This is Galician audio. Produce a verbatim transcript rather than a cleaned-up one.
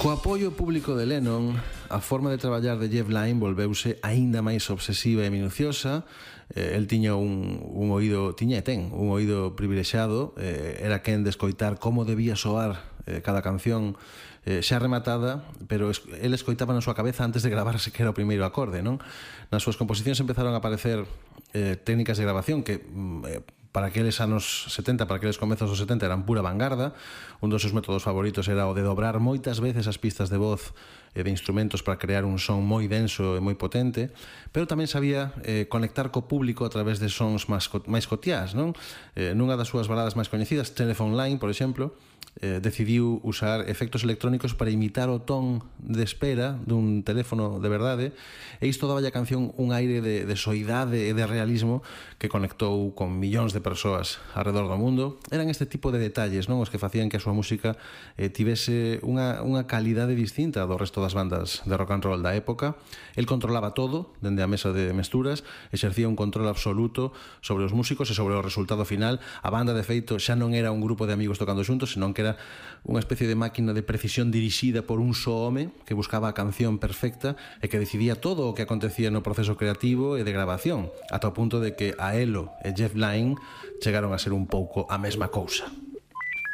Co apoio público de Lennon, a forma de traballar de Jeff Lynne volveuse aínda máis obsesiva e minuciosa. Eh, el tiña un, un oído, tiña e ten un oído privilexiado, eh, era quen de escoitar como debía soar eh, cada canción eh, xa rematada, pero es, el escoitaba na súa cabeza antes de gravar sequera o primeiro acorde, non? Nas súas composicións empezaron a aparecer eh, técnicas de grabación que eh, para aqueles anos setenta, para aqueles comezos dos setenta eran pura vanguarda. Un dos seus métodos favoritos era o de dobrar moitas veces as pistas de voz e de instrumentos para crear un son moi denso e moi potente, pero tamén sabía eh, conectar co público a través de sons máis, máis cotiás, non? Eh, nunha das súas baladas máis coñecidas, Telephone Line, por exemplo, eh, decidiu usar efectos electrónicos para imitar o ton de espera dun teléfono de verdade, e isto daba a canción un aire de, de soidade e de realismo que conectou con millóns de persoas alrededor do mundo. Eran este tipo de detalles, non, os que facían que a súa música eh, tivese unha, unha calidade distinta do resto das bandas de rock and roll da época. El controlaba todo, dende a mesa de mesturas, exercía un control absoluto sobre os músicos e sobre o resultado final. A banda, de feito, xa non era un grupo de amigos tocando xuntos, senón que era unha especie de máquina de precisión dirixida por un só home que buscaba a canción perfecta e que decidía todo o que acontecía no proceso creativo e de grabación, ata o punto de que a Elo e Jeff Lynne chegaron a ser un pouco a mesma cousa.